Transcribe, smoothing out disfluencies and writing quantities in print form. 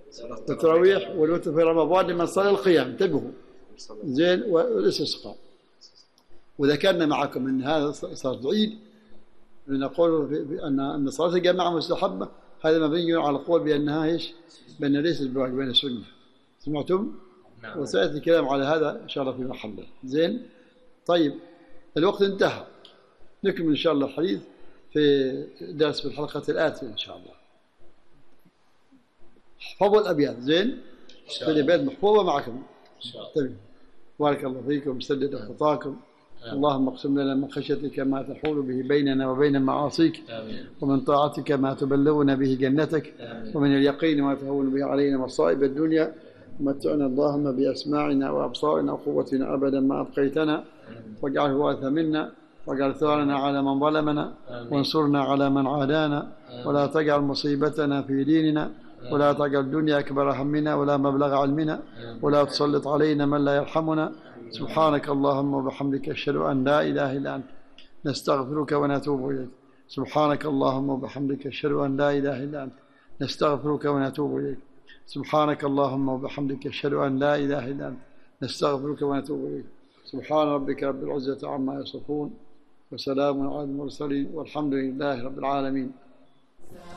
والتراويح والوتر في رمضان لمن صلى القيام، انتبهوا زين، والاستسقاء. وذكرنا معكم ان هذا صلاة العيد نقول ان صلاة الجماعة مستحبة، هذا مبني على القول بانها ايش؟ بان ليست بواجب، بين السنة. سمعتم؟ نعم. وسيأتي الكلام على هذا إن شاء الله في محله. زين. طيب الوقت انتهى، نكمل إن شاء الله الحديث في درس في الحلقة الآتية إن شاء الله. احفظوا الأبيات. زين. في الأبيات محفوظة معكم إن شاء الله. بارك الله فيكم، سدد خطاكم. اللهم اقسم لنا من خشيتك ما تحول به بيننا وبين معاصيك، ومن طاعتك ما تبلغنا به جنتك، ومن اليقين ما تهون به علينا مصائب الدنيا، ومتعنا اللهم بأسماعنا وأبصارنا وقوتنا أبدا ما أبقيتنا، واجعله وارث منا، واجعل ثارنا على من ظلمنا، وانصرنا على من عادانا، ولا تجعل مصيبتنا في ديننا، ولا تجعل الدنيا أكبر همنا ولا مبلغ علمنا، ولا تسلط علينا من لا يرحمنا. سبحانك اللهم وبحمدك، أشهد أن لا إله إلا أنت، نستغفرك ونتوب إليك. سبحانك اللهم وبحمدك، أشهد أن لا إله إلا أنت، نستغفرك ونتوب إليك. سبحانك اللهم وبحمدك، أشهد أن لا إله إلا أنت، نستغفرك ونتوب إليك. سبحان ربك رب العزة عما يصفون، وسلام على المرسلين، والحمد لله رب العالمين.